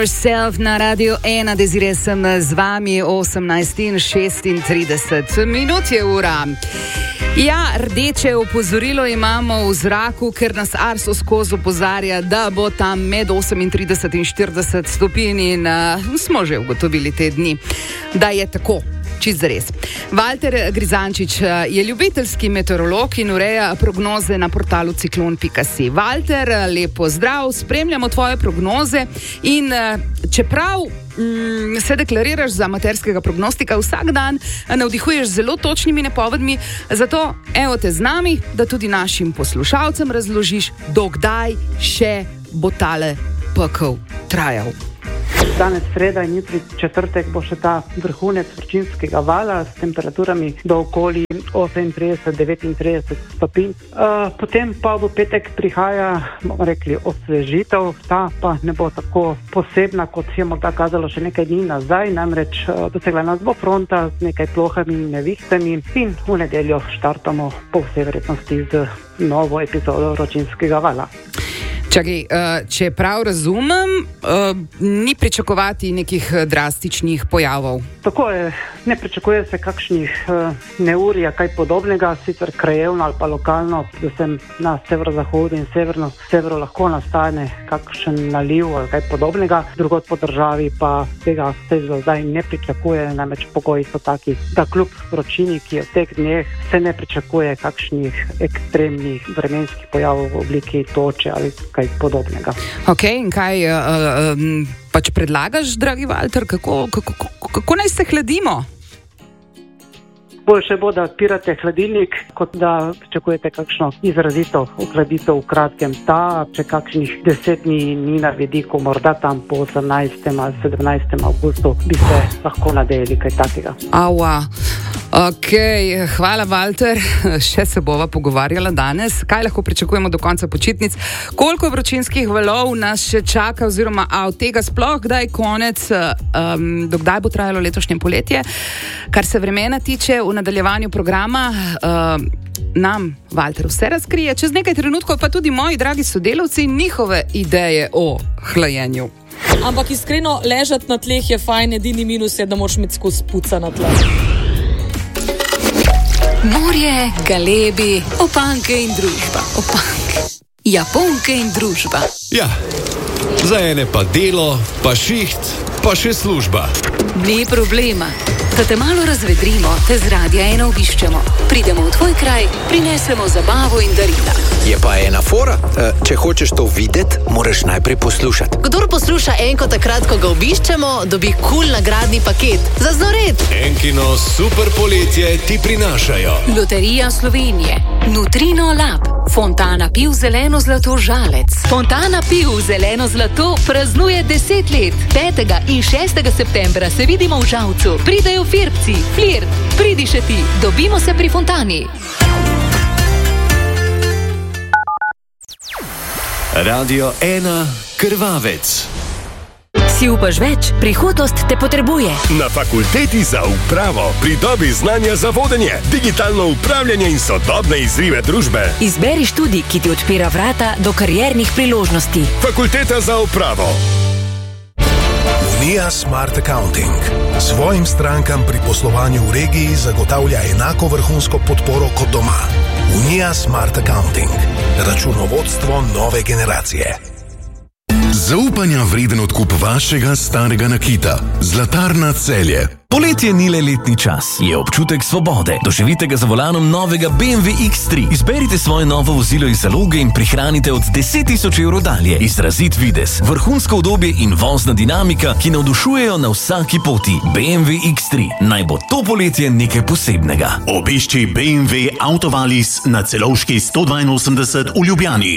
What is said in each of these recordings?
Yourself na Radio 1, Desiree sem z vami, 18:36 minut je ura. Ja, rdeče opozorilo imamo v zraku, ker nas Arso skozi opozarja, da bo tam med 38 in 40 stopinj in smo že ugotovili te dni, da je tako. Čist zares. Walter Grizančič je ljubiteljski meteorolog in ureja prognoze na portalu ciklon.si. Walter, lepo zdrav, spremljamo tvoje prognoze in čeprav se deklariraš za amaterskega prognostika vsak dan, navdihuješ z zelo točnimi napovedmi, zato evo te z nami, da tudi našim poslušalcem razložiš, dokdaj še bo tale pekel trajal. Danes sreda in jutri četrtek bo še ta vrhunec vročinskega vala s temperaturami do okoli 38-39 stopinj. Potem pa v petek prihaja, bomo rekli, osvežitev, ta pa ne bo tako posebna, kot je morda kazalo še nekaj dni nazaj, namreč dosegla nas bo fronta z nekaj plohami in nevihtami in v nedeljo štartamo po vsej verjetnosti z novo epizodo vročinskega vala. Čakaj, če prav razumem, ni pričakovati nekih drastičnih pojavov. Tako je, ne pričakuje se kakšnih neurij, kaj podobnega, sicer krajevno ali pa lokalno, predvsem na severozahodu in severu lahko nastane kakšen naliv ali kaj podobnega, drugod po državi pa tega se za zdaj ne pričakuje, namreč pogoji so taki, da kljub vročini, ki je v teh dneh, se ne pričakuje kakšnih ekstremnih vremenskih pojavov v obliki toče ali kaj podobnega. Ok, in kaj pač predlagaš, dragi Walter, kako naj se hladimo? Boljše bo, da odpirate hladilnik, kot da pričakujete kakšno izrazito ohladitev v kratkem. Ta, če kakšnih 10 dni ni na vidiku, morda tam po 18. ali 17. avgustu bi se lahko nadejali kaj takega. Aua. Ok, hvala Walter, še se bova pogovarjala danes. Kaj lahko pričakujemo do konca počitnic? Koliko vročinskih valov nas še čaka oziroma od tega sploh kdaj konec, do kdaj bo trajalo letošnje poletje? Kar se vremena tiče, v nadaljevanju programa nam Walter vse razkrije. Čez nekaj trenutkov pa tudi moji dragi sodelavci njihove ideje o hlajenju. Ampak iskreno, ležati na tleh je fajn, edini minus je, da moraš imeti skozi puca na tleh. Morje, galebi, opanke in družba. Japonke in družba. Ja, za ene pa delo, pa šiht, pa še služba. Ni problema. Da te malo razvedrimo, te z Radia 1 obiščemo. Pridemo v tvoj kraj, prinesemo zabavo in darila. Je pa ena fora. Če hočeš to videti, moraš najprej poslušati. Kdor posluša Enko takrat, ko ga obiščemo, dobi cool nagradni paket. Za znored. Enkino super poletje ti prinašajo Loterija Slovenije, Nutrino Lab, Fontana piv zeleno zlato Žalec. Fontana piv zeleno zlato praznuje 10 let. 5. in 6. septembra se vidimo v Žalcu. Pridejo Firpci, Flirt, pridi še ti, dobimo se pri Fontani. Radio 1 Krvavec. Si upaš več? Prihodnost te potrebuje. Na fakulteti za upravo pridobi znanja za vodenje, digitalno upravljanje in sodobne izzive družbe. Izberi študij, ki ti odpira vrata do kariernih priložnosti. Fakulteta za upravo. Unija Smart Accounting svojim strankam pri poslovanju v regiji zagotavlja enako vrhunsko podporo kot doma. Unija Smart Accounting. Računovodstvo nove generacije. Zaupanja vreden odkup vašega starega nakita. Zlatarna Celje. Poletje ni le letni čas, je občutek svobode. Doživite ga za volanom novega BMW X3. Izberite svoje novo vozilo iz zaloge in prihranite od 10.000 evrov dalje. Izrazit videz, vrhunsko udobje in vozna dinamika, ki navdušujejo na vsaki poti. BMW X3. Naj bo to poletje nekaj posebnega. Obišči BMW Autovalis na Celovški 182 v Ljubljani.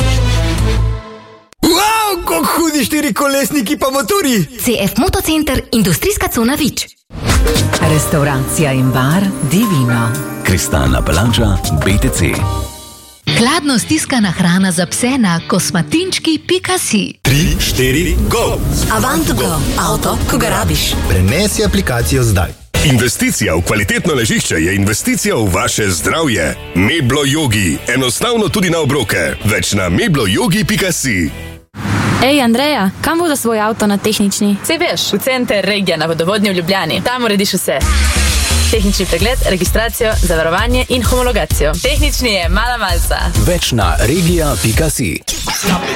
Wow, kako hudi štirikolesniki pa motori! CF Motocenter, industrijska cona Vič. Restauracija in bar Divino. Kristalna plaža BTC. Hladno stiskana hrana za pse na kosmatinčki.si. 3, 4, go! Avantogo, avto, ko ga rabiš. Prenesi aplikacijo zdaj. Investicija v kvalitetno ležišče je investicija v vaše zdravje. Meblo Yogi. Enostavno tudi na obroke. Več na mebloyogi.si. Ej, Andreja, kam bo za svoj avto na tehnični? Sej veš, v center Regija na Vodovodnju v Ljubljani. Tam urediš vse. Tehnični pregled, registracijo, zavarovanje in homologacijo. Tehnični je mala malca. Več na regija.si.